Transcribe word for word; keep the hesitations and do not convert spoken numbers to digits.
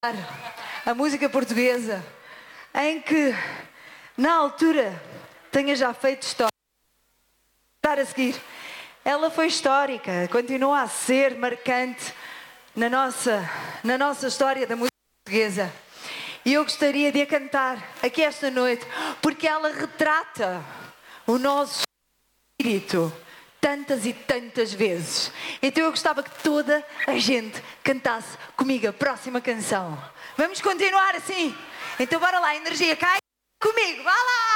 a música portuguesa, em que na altura tenha já feito história. A seguir, ela foi histórica, continua a ser marcante na nossa, na nossa história da música portuguesa. E eu gostaria de a cantar aqui esta noite, porque ela retrata o nosso espírito tantas e tantas vezes. Então eu gostava que toda a gente cantasse comigo a próxima canção. Vamos continuar assim? Então bora lá, energia, cai comigo, vá lá!